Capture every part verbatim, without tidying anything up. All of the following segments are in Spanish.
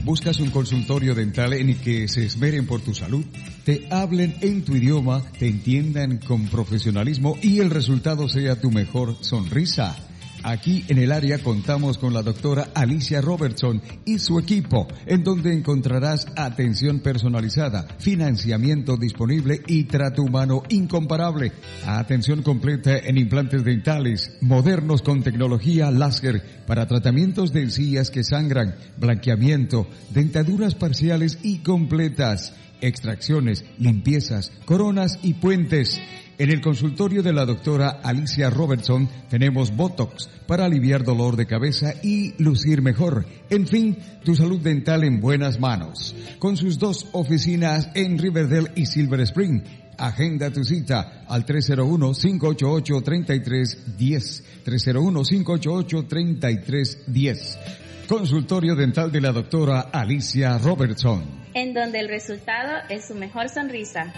¿Buscas un consultorio dental en el que se esmeren por tu salud? Te hablen en tu idioma, te entiendan con profesionalismo y el resultado sea tu mejor sonrisa. Aquí en el área contamos con la doctora Alicia Robertson y su equipo, en donde encontrarás atención personalizada, financiamiento disponible y trato humano incomparable. Atención completa en implantes dentales, modernos con tecnología láser para tratamientos de encías que sangran, blanqueamiento, dentaduras parciales y completas, extracciones, limpiezas, coronas y puentes. En el consultorio de la doctora Alicia Robertson tenemos Botox para aliviar dolor de cabeza y lucir mejor. En fin, tu salud dental en buenas manos. Con sus dos oficinas en Riverdale y Silver Spring. Agenda tu cita al tres cero uno, cinco ocho ocho, tres tres uno cero. tres cero uno, cinco ocho ocho, tres tres uno cero. Consultorio dental de la doctora Alicia Robertson. En donde el resultado es su mejor sonrisa.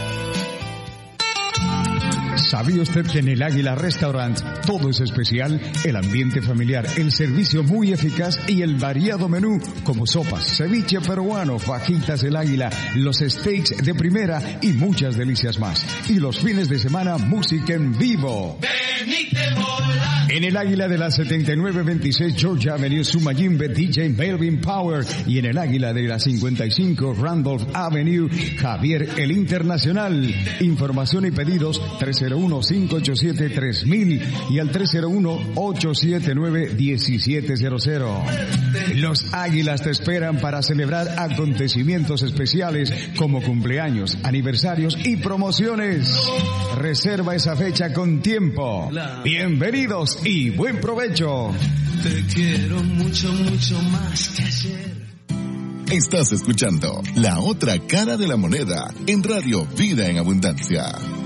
¿Sabía usted que en el Águila Restaurant todo es especial? El ambiente familiar, el servicio muy eficaz y el variado menú como sopas, ceviche peruano, fajitas del Águila, los steaks de primera y muchas delicias más. Y los fines de semana, música en vivo. En el Águila de la setenta y nueve veintiséis Georgia Avenue, Sumayimbe, D J Melvin Power. Y en el Águila de la cincuenta y cinco Randolph Avenue, Javier el Internacional. Información y pedidos tres cero uno, cinco ocho siete, tres mil y al tres cero uno, ocho siete nueve, uno siete cero cero. Los Águilas te esperan para celebrar acontecimientos especiales como cumpleaños, aniversarios y promociones. Reserva esa fecha con tiempo. Bienvenidos y buen provecho. Te quiero mucho, mucho más que ayer. Estás escuchando La Otra Cara de la Moneda en Radio Vida en Abundancia.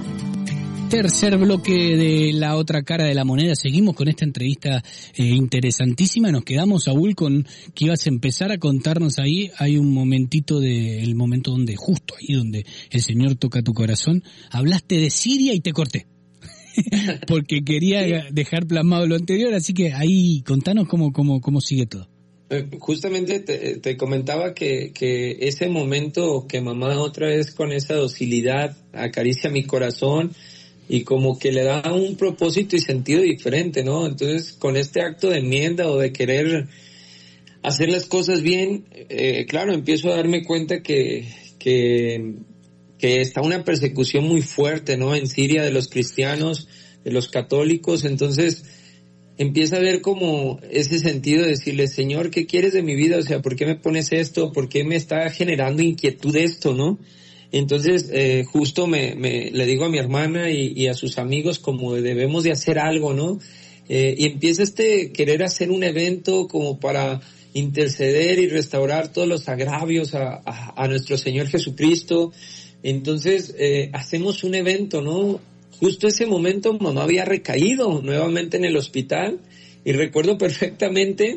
Tercer bloque de La Otra Cara de la Moneda. Seguimos con esta entrevista eh, interesantísima. Nos quedamos, Saúl, con que ibas a empezar a contarnos ahí. Hay un momentito de, el momento donde, justo ahí donde el Señor toca tu corazón. Hablaste de Siria y te corté. Porque quería dejar plasmado lo anterior, así que ahí contanos cómo, cómo, cómo sigue todo. Justamente te, te comentaba que, que ese momento que mamá otra vez con esa docilidad acaricia mi corazón y como que le da un propósito y sentido diferente, ¿no? Entonces, con este acto de enmienda o de querer hacer las cosas bien, eh, claro, empiezo a darme cuenta que, que, que está una persecución muy fuerte, ¿no? En Siria de los cristianos, de los católicos. Entonces, empieza a ver como ese sentido de decirle, Señor, ¿qué quieres de mi vida? O sea, ¿por qué me pones esto? ¿Por qué me está generando inquietud esto, no? Entonces, eh, justo me, me le digo a mi hermana y, y a sus amigos como debemos de hacer algo, ¿no? Eh, y empieza este querer hacer un evento como para interceder y restaurar todos los agravios a, a, a nuestro Señor Jesucristo. Entonces, eh, hacemos un evento, ¿no? Justo ese momento mamá había recaído nuevamente en el hospital y recuerdo perfectamente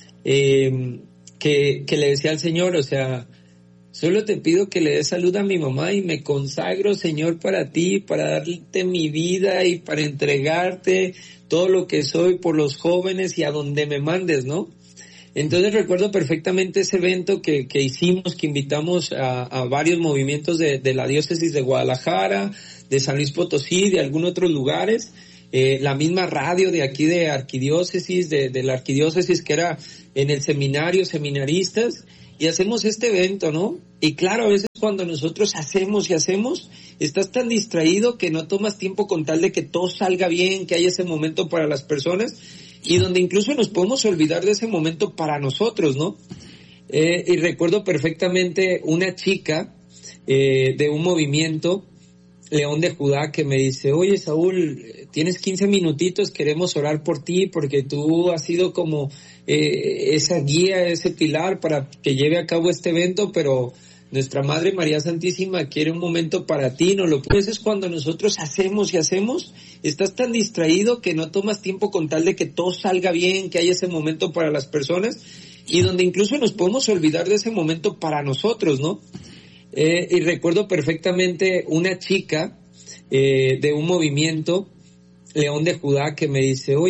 eh, que, que le decía al Señor, o sea, solo te pido que le des salud a mi mamá y me consagro, Señor, para ti, para darte mi vida y para entregarte todo lo que soy por los jóvenes y a donde me mandes, ¿no? Entonces recuerdo perfectamente ese evento que, que hicimos, que invitamos a, a varios movimientos de, de la diócesis de Guadalajara, de San Luis Potosí, de algunos otros lugares, eh, la misma radio de aquí de arquidiócesis, de, de la arquidiócesis que era en el seminario, seminaristas, y hacemos este evento, ¿no? Y claro, a veces cuando nosotros hacemos y hacemos, estás tan distraído que no tomas tiempo con tal de que todo salga bien, que haya ese momento para las personas, y donde incluso nos podemos olvidar de ese momento para nosotros, ¿no? Eh, y recuerdo perfectamente una chica eh, de un movimiento, León de Judá, que me dice, oye Saúl, tienes quince minutitos, queremos orar por ti porque tú has sido como eh, esa guía, ese pilar para que lleve a cabo este evento, pero nuestra Madre María Santísima quiere un momento para ti, no lo puedes. Es cuando nosotros hacemos y hacemos, estás tan distraído que no tomas tiempo con tal de que todo salga bien, que haya ese momento para las personas, y donde incluso nos podemos olvidar de ese momento para nosotros, ¿no? Eh, y recuerdo perfectamente una chica eh, de un movimiento, León de Judá, que me dice, oye,